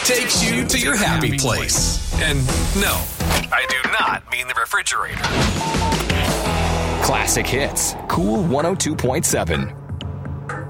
takes you to your happy place. And no, I do not mean the refrigerator. Classic Hits, Cool 102.7.